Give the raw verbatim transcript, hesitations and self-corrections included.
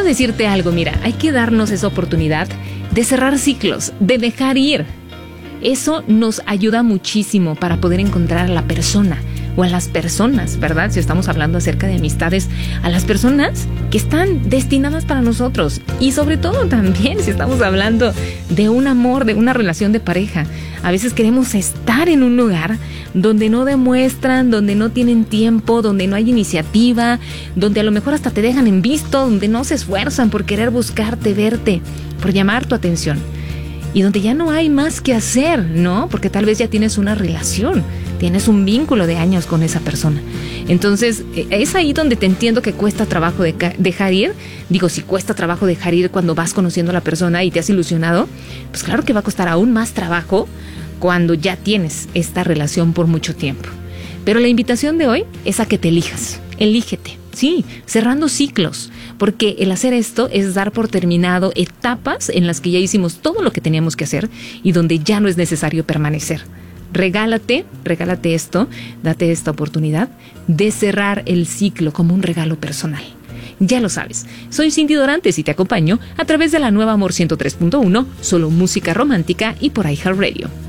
decirte algo, mira, hay que darnos esa oportunidad de cerrar ciclos, de dejar ir. Eso nos ayuda muchísimo para poder encontrar a la persona o a las personas, ¿verdad? Si estamos hablando acerca de amistades, a las personas que están destinadas para nosotros. Y sobre todo también si estamos hablando de un amor, de una relación de pareja. A veces queremos estar en un lugar donde no demuestran, donde no tienen tiempo, donde no hay iniciativa, donde a lo mejor hasta te dejan en visto, donde no se esfuerzan por querer buscarte, verte, por llamar tu atención. Y donde ya no hay más que hacer, ¿no? Porque tal vez ya tienes una relación, tienes un vínculo de años con esa persona. Entonces, es ahí donde te entiendo que cuesta trabajo de ca- dejar ir. Digo, si cuesta trabajo dejar ir cuando vas conociendo a la persona y te has ilusionado, pues claro que va a costar aún más trabajo cuando ya tienes esta relación por mucho tiempo. Pero la invitación de hoy es a que te elijas, elígete. Sí, cerrando ciclos, porque el hacer esto es dar por terminado etapas en las que ya hicimos todo lo que teníamos que hacer y donde ya no es necesario permanecer. Regálate, regálate esto, date esta oportunidad de cerrar el ciclo como un regalo personal. Ya lo sabes, soy Cindy Dorantes y te acompaño a través de la nueva Amor ciento tres punto uno, solo música romántica y por iHeartRadio.